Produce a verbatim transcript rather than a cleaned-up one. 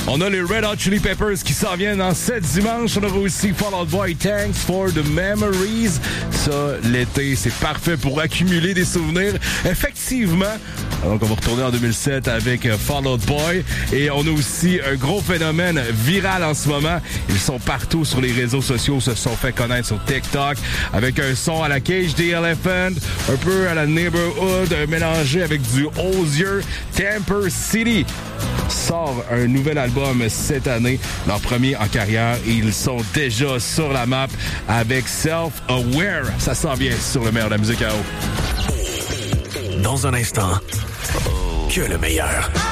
On a les Red Hot Chili Peppers qui s'en viennent en sept dimanche. On aura aussi Fall Out Boy, Thanks for the Memories. Ça, l'été, c'est parfait pour accumuler des souvenirs. Effectivement. Donc, on va retourner en deux mille sept avec Fall Out Boy. Et on a aussi un gros phénomène viral en ce moment. Ils sont partout sur les réseaux sociaux, se sont fait connaître sur TikTok avec un son à la Cage the Elephant, un peu à la Neighborhood, mélangé avec du Hozier. Temper City sort un nouvel album cette année, leur premier en carrière, et ils sont déjà sur la map avec Self-Aware. Ça s'en vient sur le meilleur de la musique à eau. Dans un instant, que le meilleur.